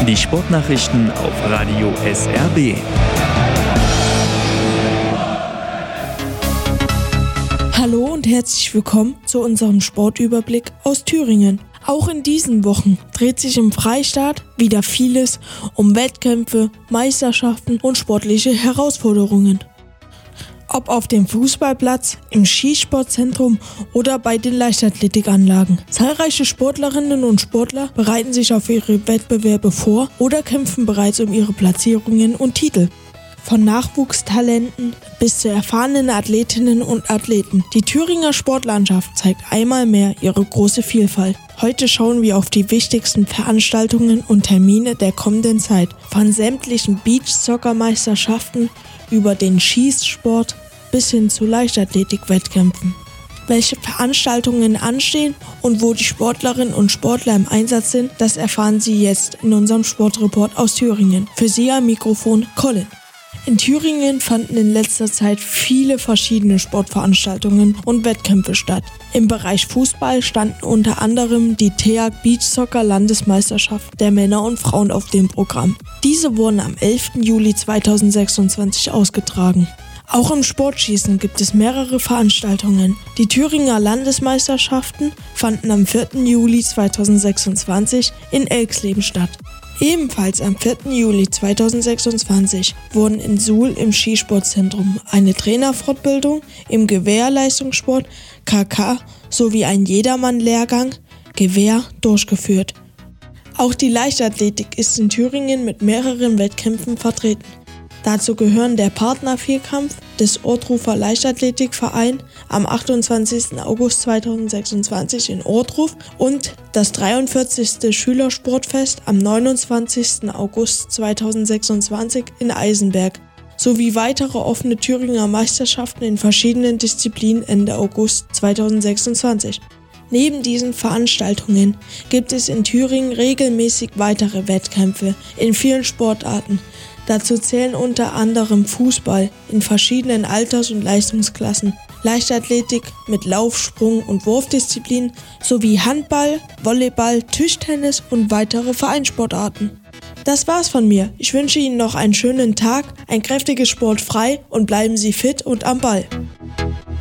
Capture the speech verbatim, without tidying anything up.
Die Sportnachrichten auf Radio S R B. Hallo und herzlich willkommen zu unserem Sportüberblick aus Thüringen. Auch in diesen Wochen dreht sich im Freistaat wieder vieles um Wettkämpfe, Meisterschaften und sportliche Herausforderungen. Ob auf dem Fußballplatz, im Skisportzentrum oder bei den Leichtathletikanlagen. Zahlreiche Sportlerinnen und Sportler bereiten sich auf ihre Wettbewerbe vor oder kämpfen bereits um ihre Platzierungen und Titel. Von Nachwuchstalenten bis zu erfahrenen Athletinnen und Athleten. Die Thüringer Sportlandschaft zeigt einmal mehr ihre große Vielfalt. Heute schauen wir auf die wichtigsten Veranstaltungen und Termine der kommenden Zeit. Von sämtlichen Beachsoccer-Meisterschaften über den Schießsport bis hin zu Leichtathletik-Wettkämpfen. Welche Veranstaltungen anstehen und wo die Sportlerinnen und Sportler im Einsatz sind, das erfahren Sie jetzt in unserem Sportreport aus Thüringen. Für Sie am Mikrofon Colin. In Thüringen fanden in letzter Zeit viele verschiedene Sportveranstaltungen und Wettkämpfe statt. Im Bereich Fußball standen unter anderem die T E A G Beach Soccer Landesmeisterschaft der Männer und Frauen auf dem Programm. Diese wurden am elften Juli zweitausendsechsundzwanzig ausgetragen. Auch im Sportschießen gibt es mehrere Veranstaltungen. Die Thüringer Landesmeisterschaften fanden am vierten Juli zweitausendsechsundzwanzig in Elxleben statt. Ebenfalls am vierten Juli zweitausendsechsundzwanzig wurden in Suhl im Skisportzentrum eine Trainerfortbildung im Gewehrleistungssport K K sowie ein Jedermann-Lehrgang Gewehr durchgeführt. Auch die Leichtathletik ist in Thüringen mit mehreren Wettkämpfen vertreten. Dazu gehören der Partnervierkampf des Ohrdruffer Leichtathletikverein am achtundzwanzigsten August zweitausendsechsundzwanzig in Ohrdruf und das dreiundvierzigste Schülersportfest am neunundzwanzigsten August zweitausendsechsundzwanzig in Eisenberg sowie weitere offene Thüringer Meisterschaften in verschiedenen Disziplinen Ende August zweitausendsechsundzwanzig. Neben diesen Veranstaltungen gibt es in Thüringen regelmäßig weitere Wettkämpfe in vielen Sportarten. Dazu zählen unter anderem Fußball in verschiedenen Alters- und Leistungsklassen, Leichtathletik mit Lauf-, Sprung- und Wurfdisziplinen sowie Handball, Volleyball, Tischtennis und weitere Vereinssportarten. Das war's von mir. Ich wünsche Ihnen noch einen schönen Tag, ein kräftiges Sportfrei und bleiben Sie fit und am Ball.